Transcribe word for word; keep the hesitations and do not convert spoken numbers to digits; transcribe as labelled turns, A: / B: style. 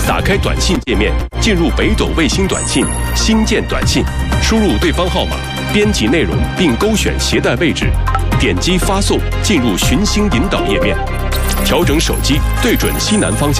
A: 打开短信界面，进入北斗卫星短信，新建短信，输入对方号码，编辑内容并勾选携带位置，点击发送，进入寻星引导页面，调整手机对准西南方向。